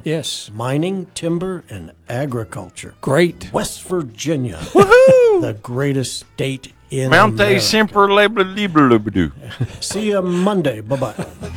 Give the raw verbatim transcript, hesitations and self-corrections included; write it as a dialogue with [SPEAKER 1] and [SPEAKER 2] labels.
[SPEAKER 1] Yes.
[SPEAKER 2] Mining, timber, and agriculture.
[SPEAKER 1] Great.
[SPEAKER 2] West Virginia.
[SPEAKER 3] Woohoo!
[SPEAKER 2] The greatest state in
[SPEAKER 3] Mount
[SPEAKER 2] America.
[SPEAKER 3] Semper Labradoo.
[SPEAKER 2] See you Monday. Bye-bye.